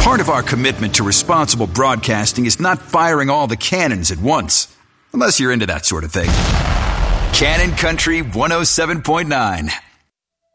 Part of our commitment to responsible broadcasting is not firing all the cannons at once, unless you're into that sort of thing. Cannon Country 107.9.